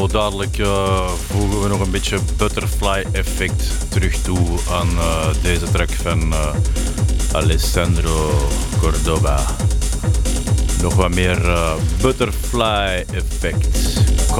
zo dadelijk voegen we nog een beetje butterfly effect terug toe aan deze track van Alessandro Cordova. Nog wat meer butterfly effect. Come